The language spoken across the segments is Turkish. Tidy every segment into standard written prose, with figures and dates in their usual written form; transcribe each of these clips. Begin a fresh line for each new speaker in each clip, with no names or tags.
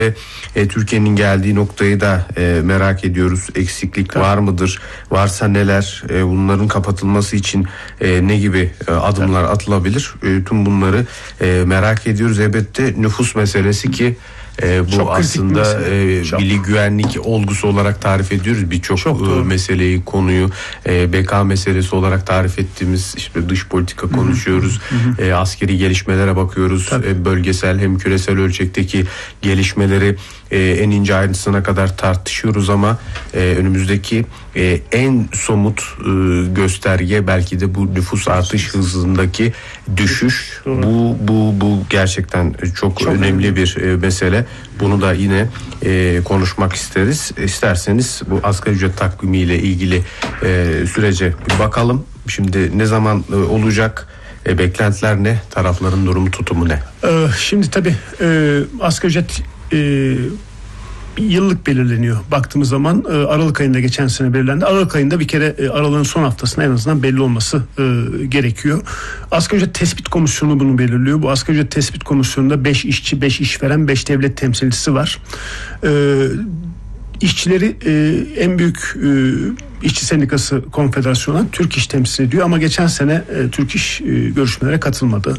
Türkiye'nin geldiği noktayı da merak ediyoruz. Eksiklik var mıdır? Varsa neler? Bunların kapatılması için ne gibi adımlar atılabilir? Tüm bunları merak ediyoruz. Elbette nüfus meselesi ki bu çok aslında milli güvenlik olgusu olarak tarif ediyoruz. Birçok meseleyi, konuyu BK meselesi olarak tarif ettiğimiz işte dış politika konuşuyoruz. Askeri gelişmelere bakıyoruz. Bölgesel hem küresel ölçekteki gelişmeleri en ince ayrıntısına kadar tartışıyoruz ama önümüzdeki en somut gösterge belki de bu nüfus artış hızındaki düşüş. Bu gerçekten çok önemli bir mesele. Bunu da yine konuşmak isteriz. İsterseniz bu asgari ücret takvimiyle ilgili sürece bir bakalım. Şimdi ne zaman olacak? Beklentiler ne? Tarafların durumu, tutumu ne?
Şimdi tabii asgari ücret yıllık belirleniyor. Baktığımız zaman Aralık ayında geçen sene belirlendi. Aralık ayında bir kere Aralık'ın son haftasında en azından belli olması gerekiyor. Asgari ücret tespit komisyonu bunu belirliyor. Bu asgari ücret tespit komisyonunda 5 işçi, 5 işveren, 5 devlet temsilcisi var. İşçileri en büyük işçi sendikası konfederasyonu olan Türk İş temsil ediyor ama geçen sene Türk İş görüşmelere katılmadı.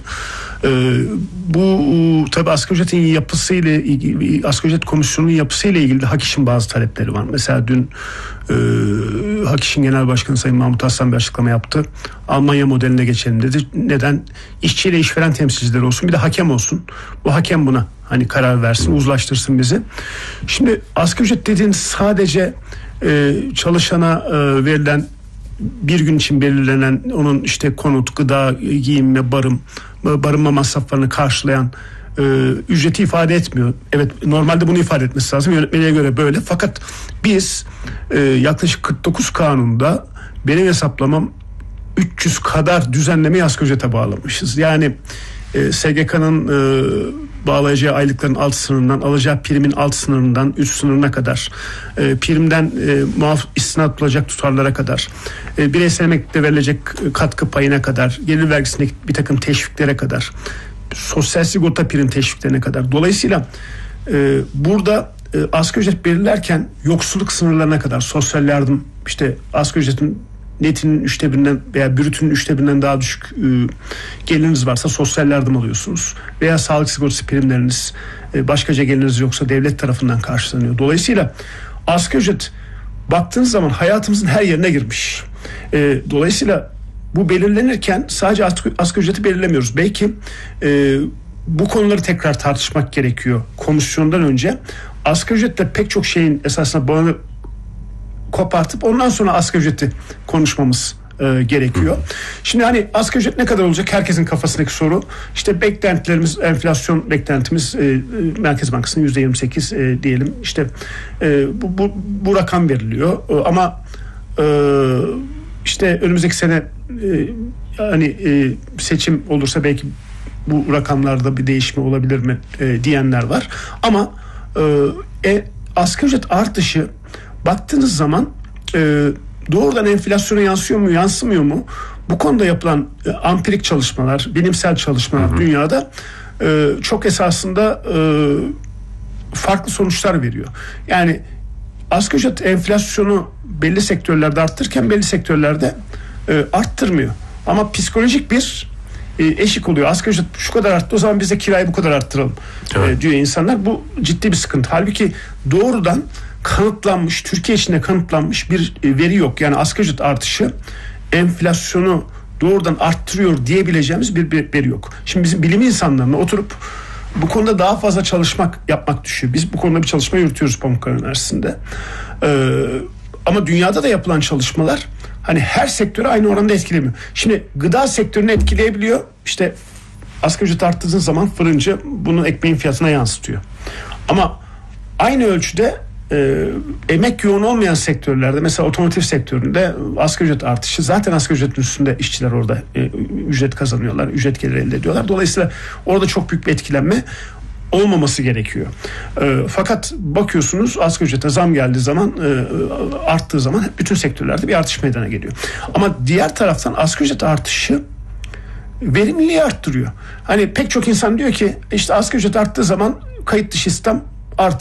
Bu tabii asgari ücretin yapısıyla ilgili, asgari ücret komisyonunun yapısıyla ilgili de Hak İş'in bazı talepleri var. Mesela dün Hak İş'in Genel Başkanı Sayın Mahmut Aslan bir açıklama yaptı. Almanya modeline geçelim dedi. Neden? İşçiyle işveren temsilcileri olsun, bir de hakem olsun. Bu hakem buna hani karar versin, uzlaştırsın bizi. Şimdi asgari ücret dediğin sadece çalışana verilen bir gün için belirlenen onun işte konut, gıda, giyim ve barınma masraflarını karşılayan ücreti ifade etmiyor. Evet, normalde bunu ifade etmesi lazım. Yönetmeliğe göre böyle. Fakat biz yaklaşık 49 kanunda benim hesaplamam 300 kadar düzenlemeyi asgari ücrete bağlamışız. Yani SGK'nın bağlayacağı aylıkların alt sınırından, alacağı primin alt sınırından üst sınırına kadar, primden muaf istinat olacak tutarlara kadar, bireysel emeklilikte verilecek katkı payına kadar, gelir vergisindeki bir takım teşviklere kadar, sosyal sigorta prim teşviklerine kadar. Dolayısıyla burada asgari ücret belirlerken yoksulluk sınırlarına kadar sosyal yardım, işte asgari ücretin netinin 1/3'ünden veya brütünün 1/3'ünden daha düşük geliriniz varsa sosyal yardım alıyorsunuz. Veya sağlık sigortası primleriniz, başkaca geliriniz yoksa devlet tarafından karşılanıyor. Dolayısıyla asgari ücret baktığınız zaman hayatımızın her yerine girmiş. Dolayısıyla bu belirlenirken sadece asgari ücreti belirlemiyoruz. Belki bu konuları tekrar tartışmak gerekiyor. Komisyondan önce asgari ücretle pek çok şeyin esasında bağını kopartıp ondan sonra asgari ücreti konuşmamız gerekiyor. Şimdi hani asgari ücret ne kadar olacak? Herkesin kafasındaki soru. İşte beklentilerimiz, enflasyon beklentimiz Merkez Bankası'nın %28 diyelim. İşte bu rakam veriliyor. Ama işte önümüzdeki sene hani seçim olursa belki bu rakamlarda bir değişme olabilir mi diyenler var. Ama asgari ücret artışı baktığınız zaman doğrudan enflasyona yansıyor mu, yansımıyor mu? Bu konuda yapılan ampirik çalışmalar, bilimsel çalışmalar dünyada çok esasında farklı sonuçlar veriyor. Yani asgari ücret enflasyonu belli sektörlerde arttırırken belli sektörlerde arttırmıyor. Ama psikolojik bir eşik oluyor. Asgari ücret şu kadar arttı, o zaman biz de kirayı bu kadar arttıralım diyor insanlar. Bu ciddi bir sıkıntı. Halbuki doğrudan kanıtlanmış, Türkiye içinde kanıtlanmış bir veri yok. Yani asgari ücret artışı enflasyonu doğrudan arttırıyor diyebileceğimiz bir veri yok. Şimdi bizim bilim insanlarına oturup bu konuda daha fazla yapmak düşüyor. Biz bu konuda bir çalışma yürütüyoruz Pamukkale Üniversitesi'nde. Ama dünyada da yapılan çalışmalar hani her sektörü aynı oranda etkilemiyor. Şimdi gıda sektörünü etkileyebiliyor. İşte asgari ücret arttığı zaman fırıncı bunun ekmeğin fiyatına yansıtıyor. Ama aynı ölçüde emek yoğun olmayan sektörlerde, mesela otomotiv sektöründe asgari ücret artışı, zaten asgari ücretin üstünde işçiler orada ücret kazanıyorlar, ücret geliri elde ediyorlar. Dolayısıyla orada çok büyük bir etkilenme olmaması gerekiyor. Fakat bakıyorsunuz asgari ücrete zam geldiği zaman, arttığı zaman bütün sektörlerde bir artış meydana geliyor. Ama diğer taraftan asgari ücret artışı verimliliği arttırıyor. Hani pek çok insan diyor ki işte asgari ücret arttığı zaman kayıt dışı istihdam